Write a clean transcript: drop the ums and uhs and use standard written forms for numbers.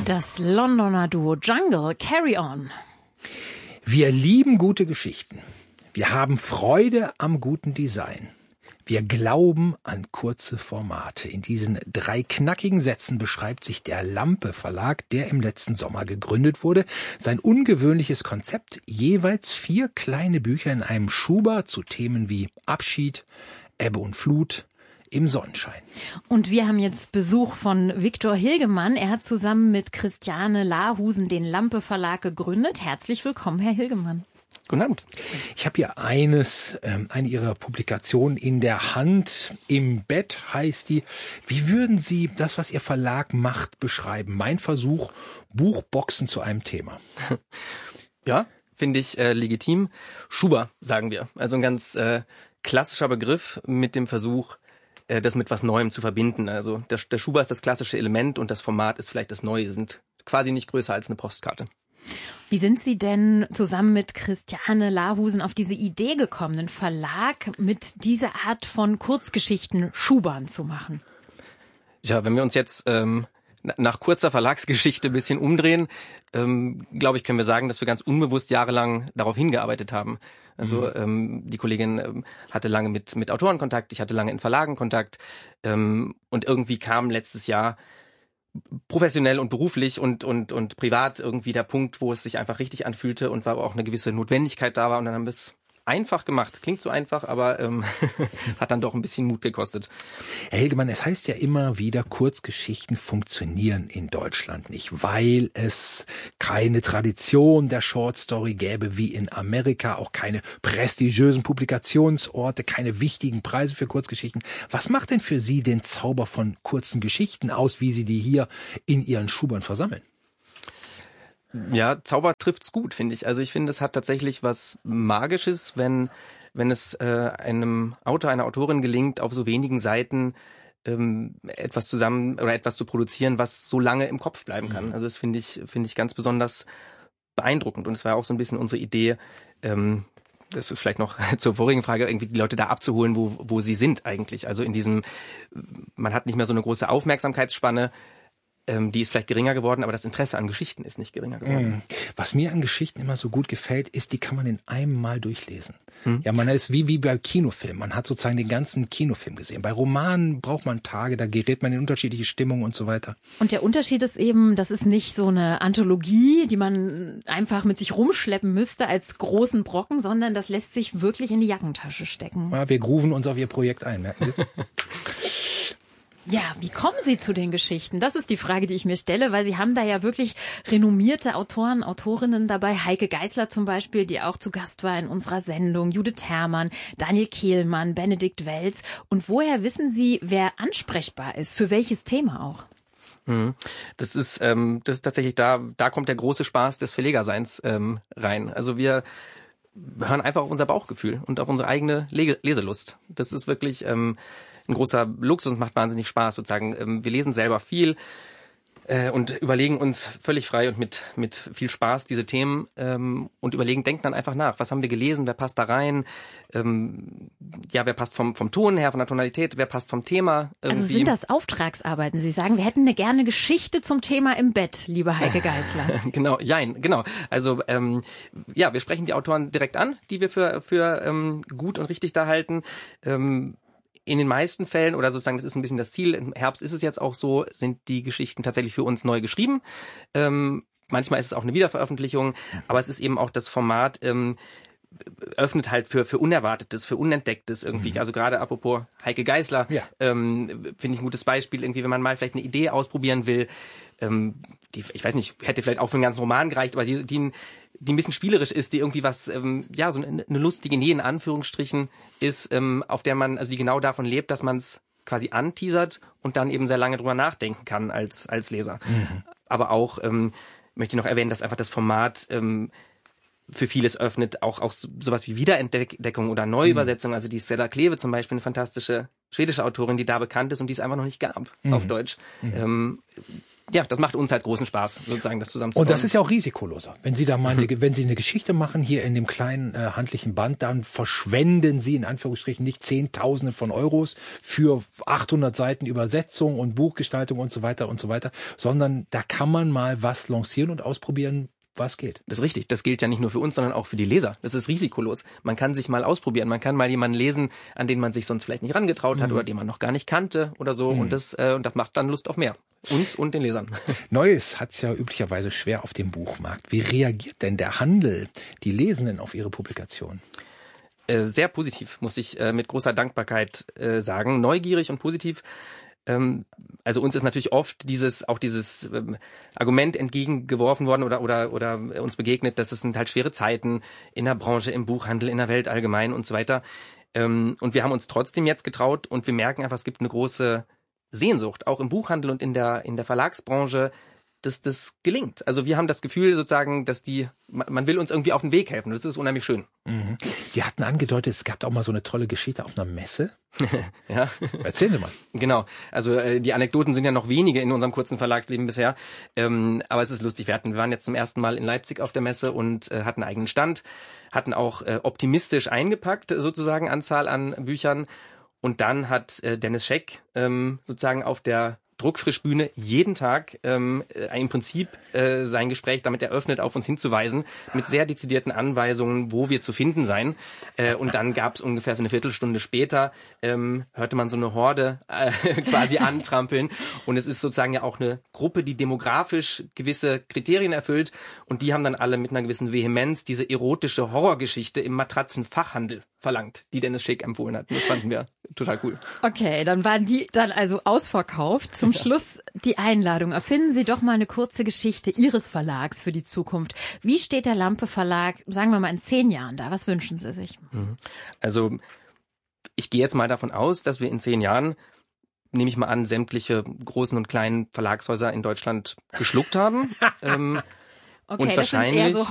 Das Londoner Duo Jungle, Carry On. Wir lieben gute Geschichten. Wir haben Freude am guten Design. Wir glauben an kurze Formate. In diesen 3 knackigen Sätzen beschreibt sich der Lampe Verlag, der im letzten Sommer gegründet wurde, sein ungewöhnliches Konzept, jeweils 4 kleine Bücher in einem Schuber zu Themen wie Abschied, Ebbe und Flut, im Sonnenschein. Und wir haben jetzt Besuch von Viktor Hilgemann. Er hat zusammen mit Christiane Lahusen den Lampe Verlag gegründet. Herzlich willkommen, Herr Hilgemann. Guten Abend. Ich habe hier eine Ihrer Publikationen in der Hand. Im Bett heißt die. Wie würden Sie das, was Ihr Verlag macht, beschreiben? Mein Versuch, Buchboxen zu einem Thema. Ja, finde ich legitim. Schuber, sagen wir. Also ein ganz klassischer Begriff mit dem Versuch, das mit was Neuem zu verbinden. Also der Schuber ist das klassische Element und das Format ist vielleicht das Neue. Sind quasi nicht größer als eine Postkarte. Wie sind Sie denn zusammen mit Christiane Lahusen auf diese Idee gekommen, einen Verlag mit dieser Art von Kurzgeschichten Schubern zu machen? Ja, wenn wir uns jetzt nach kurzer Verlagsgeschichte ein bisschen umdrehen, glaube ich, können wir sagen, dass wir ganz unbewusst jahrelang darauf hingearbeitet haben. Also die Kollegin hatte lange mit Autoren Kontakt, ich hatte lange in Verlagen Kontakt und irgendwie kam letztes Jahr professionell und beruflich und privat irgendwie der Punkt, wo es sich einfach richtig anfühlte und war auch eine gewisse Notwendigkeit da war und dann haben wir es einfach gemacht. Klingt so einfach, aber hat dann doch ein bisschen Mut gekostet. Herr Hilgemann, es heißt ja immer wieder, Kurzgeschichten funktionieren in Deutschland nicht, weil es keine Tradition der Shortstory gäbe wie in Amerika, auch keine prestigiösen Publikationsorte, keine wichtigen Preise für Kurzgeschichten. Was macht denn für Sie den Zauber von kurzen Geschichten aus, wie Sie die hier in Ihren Schubern versammeln? Ja, Zauber trifft's gut, finde ich. Also ich finde, es hat tatsächlich was Magisches, wenn es einem Autor, einer Autorin gelingt, auf so wenigen Seiten etwas zusammen oder etwas zu produzieren, was so lange im Kopf bleiben kann. Also das finde ich ganz besonders beeindruckend. Und es war auch so ein bisschen unsere Idee, das ist vielleicht noch zur vorigen Frage, irgendwie die Leute da abzuholen, wo sie sind eigentlich. Also in diesem, man hat nicht mehr so eine große Aufmerksamkeitsspanne, die ist vielleicht geringer geworden, aber das Interesse an Geschichten ist nicht geringer geworden. Was mir an Geschichten immer so gut gefällt, ist, die kann man in einem Mal durchlesen. Ja, man ist wie bei Kinofilmen. Man hat sozusagen den ganzen Kinofilm gesehen. Bei Romanen braucht man Tage, da gerät man in unterschiedliche Stimmungen und so weiter. Und der Unterschied ist eben, das ist nicht so eine Anthologie, die man einfach mit sich rumschleppen müsste als großen Brocken, sondern das lässt sich wirklich in die Jackentasche stecken. Ja, wir grooven uns auf Ihr Projekt ein, merken Sie? Ja, wie kommen Sie zu den Geschichten? Das ist die Frage, die ich mir stelle, weil Sie haben da ja wirklich renommierte Autoren, Autorinnen dabei. Heike Geisler zum Beispiel, die auch zu Gast war in unserer Sendung, Judith Herrmann, Daniel Kehlmann, Benedikt Welz. Und woher wissen Sie, wer ansprechbar ist? Für welches Thema auch? Das ist tatsächlich, da kommt der große Spaß des Verlegerseins rein. Also wir hören einfach auf unser Bauchgefühl und auf unsere eigene Leselust. Das ist wirklich ein großer Luxus und macht wahnsinnig Spaß sozusagen. Wir lesen selber viel und überlegen uns völlig frei und mit viel Spaß diese Themen und denken dann einfach nach. Was haben wir gelesen? Wer passt da rein? Wer passt vom Ton her, von der Tonalität? Wer passt vom Thema? Irgendwie. Also sind das Auftragsarbeiten? Sie sagen, wir hätten gerne Geschichte zum Thema im Bett, liebe Heike Geisler. Genau. Also wir sprechen die Autoren direkt an, die wir für gut und richtig da halten. In den meisten Fällen, oder sozusagen, das ist ein bisschen das Ziel, im Herbst ist es jetzt auch so, sind die Geschichten tatsächlich für uns neu geschrieben. Manchmal ist es auch eine Wiederveröffentlichung, aber es ist eben auch das Format, öffnet halt für Unerwartetes, für Unentdecktes irgendwie. Also gerade apropos Heike Geisler, finde ich ein gutes Beispiel, irgendwie, wenn man mal vielleicht eine Idee ausprobieren will, die, ich weiß nicht, hätte vielleicht auch für einen ganzen Roman gereicht, aber die ein bisschen spielerisch ist, die irgendwie was, so eine lustige Nähe in Anführungsstrichen ist, auf der man, also die genau davon lebt, dass man es quasi anteasert und dann eben sehr lange drüber nachdenken kann als Leser. Aber auch, möchte ich noch erwähnen, dass einfach das Format für vieles öffnet, auch sowas wie Wiederentdeckung oder Neuübersetzung, also die Stella Kleve zum Beispiel, eine fantastische schwedische Autorin, die da bekannt ist und die es einfach noch nicht gab auf Deutsch. ja, das macht uns halt großen Spaß, sozusagen das zusammen zu Und das ist ja auch risikoloser. Wenn Sie da mal wenn Sie eine Geschichte machen hier in dem kleinen handlichen Band, dann verschwenden Sie in Anführungsstrichen nicht Zehntausende von Euros für 800 Seiten Übersetzung und Buchgestaltung und so weiter, sondern da kann man mal was lancieren und ausprobieren, was geht. Das ist richtig. Das gilt ja nicht nur für uns, sondern auch für die Leser. Das ist risikolos. Man kann sich mal ausprobieren. Man kann mal jemanden lesen, an den man sich sonst vielleicht nicht rangetraut hat oder den man noch gar nicht kannte oder so. Und das macht dann Lust auf mehr. Uns und den Lesern. Neues hat's ja üblicherweise schwer auf dem Buchmarkt. Wie reagiert denn der Handel, die Lesenden auf Ihre Publikation? Sehr positiv, muss ich mit großer Dankbarkeit sagen. Neugierig und positiv. Also uns ist natürlich oft dieses Argument entgegengeworfen worden oder uns begegnet, dass es sind halt schwere Zeiten in der Branche, im Buchhandel, in der Welt allgemein und so weiter. Und wir haben uns trotzdem jetzt getraut und wir merken einfach, es gibt eine große Sehnsucht, auch im Buchhandel und in der Verlagsbranche, dass das gelingt. Also wir haben das Gefühl sozusagen, dass man will uns irgendwie auf den Weg helfen. Das ist unheimlich schön. Mhm. Sie hatten angedeutet, es gab auch mal so eine tolle Geschichte auf einer Messe. Ja. Erzählen Sie mal. Genau. Also die Anekdoten sind ja noch wenige in unserem kurzen Verlagsleben bisher. Aber es ist lustig. Wir waren jetzt zum ersten Mal in Leipzig auf der Messe und hatten einen eigenen Stand, hatten auch optimistisch eingepackt sozusagen Anzahl an Büchern. Und dann hat Dennis Scheck sozusagen auf der Druckfrischbühne jeden Tag im Prinzip sein Gespräch damit eröffnet, auf uns hinzuweisen, mit sehr dezidierten Anweisungen, wo wir zu finden seien. Und dann gab es ungefähr eine Viertelstunde später, hörte man so eine Horde quasi antrampeln. Und es ist sozusagen ja auch eine Gruppe, die demografisch gewisse Kriterien erfüllt. Und die haben dann alle mit einer gewissen Vehemenz diese erotische Horrorgeschichte im Matratzenfachhandel verlangt, die Dennis Schick empfohlen hat. Und das fanden wir total cool. Okay, dann waren die dann also ausverkauft. Zum Schluss die Einladung. Erfinden Sie doch mal eine kurze Geschichte Ihres Verlags für die Zukunft. Wie steht der Lampe Verlag, sagen wir mal, in 10 Jahren da? Was wünschen Sie sich? Also ich gehe jetzt mal davon aus, dass wir in 10 Jahren, nehme ich mal an, sämtliche großen und kleinen Verlagshäuser in Deutschland geschluckt haben. Okay, und das sind eher so